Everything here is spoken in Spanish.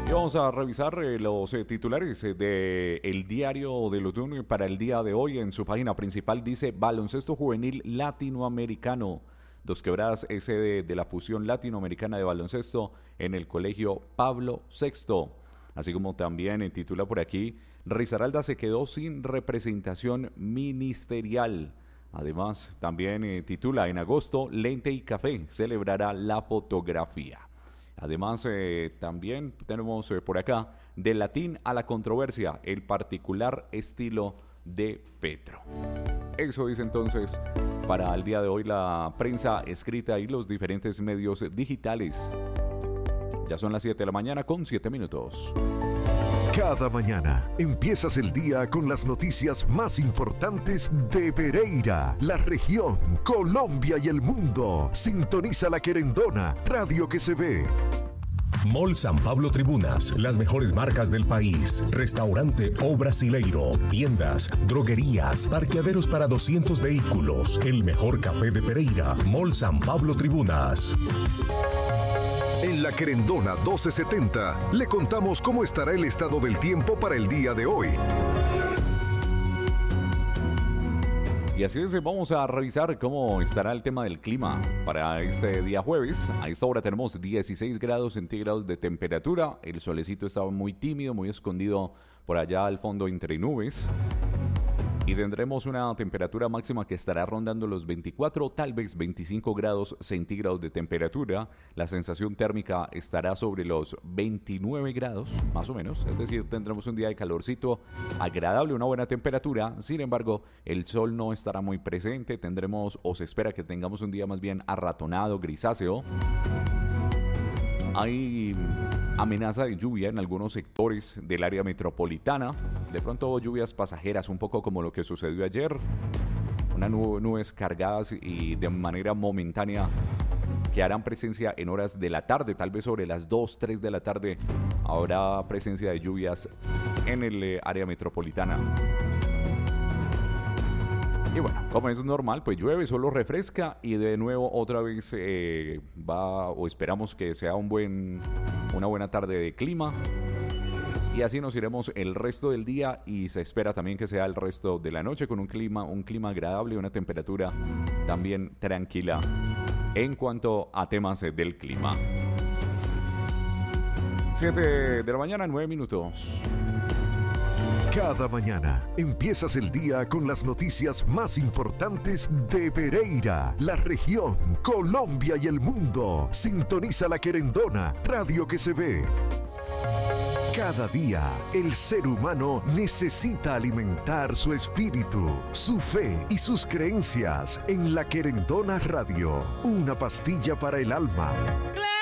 Y vamos a revisar los titulares de El Diario de Lutún para el día de hoy. En su página principal dice: baloncesto juvenil latinoamericano. Dos Quebradas es sede de la fusión latinoamericana de baloncesto en el colegio Pablo VI. Así como también titula por aquí: Risaralda se quedó sin representación ministerial. Además, también titula: en agosto, Lente y Café celebrará la fotografía. Además, también tenemos por acá: del latín a la controversia, el particular estilo de Petro. Eso dice entonces para el día de hoy la prensa escrita y los diferentes medios digitales. Ya son las 7 de la mañana con 7 minutos. Cada mañana empiezas el día con las noticias más importantes de Pereira, la región, Colombia y el mundo. Sintoniza La Querendona, radio que se ve. Mall San Pablo Tribunas, las mejores marcas del país. Restaurante O Brasileiro, tiendas, droguerías, parqueaderos para 200 vehículos. El mejor café de Pereira, Mall San Pablo Tribunas. En La Querendona 1270 le contamos cómo estará el estado del tiempo para el día de hoy. Y así es, vamos a revisar cómo estará el tema del clima para este día jueves. A esta hora tenemos 16 grados centígrados de temperatura. El solecito estaba muy tímido, muy escondido por allá al fondo entre nubes. Y tendremos una temperatura máxima que estará rondando los 24, tal vez 25 grados centígrados de temperatura. La sensación térmica estará sobre los 29 grados, más o menos. Es decir, tendremos un día de calorcito agradable, una buena temperatura. Sin embargo, el sol no estará muy presente. Tendremos, o se espera que tengamos un día más bien arratonado, grisáceo. Hay amenaza de lluvia en algunos sectores del área metropolitana. De pronto lluvias pasajeras, un poco como lo que sucedió ayer. Unas nubes cargadas y de manera momentánea que harán presencia en horas de la tarde, tal vez sobre las 2, 3 de la tarde. Habrá presencia de lluvias en el área metropolitana. Y bueno, como es normal, pues llueve, solo refresca y de nuevo otra vez esperamos que sea una buena tarde de clima. Y así nos iremos el resto del día y se espera también que sea el resto de la noche con un clima agradable y una temperatura también tranquila en cuanto a temas del clima. 7 de la mañana, 9 minutos. Cada mañana empiezas el día con las noticias más importantes de Pereira, la región, Colombia y el mundo. Sintoniza La Querendona, radio que se ve. Cada día, el ser humano necesita alimentar su espíritu, su fe y sus creencias en La Querendona Radio. Una pastilla para el alma.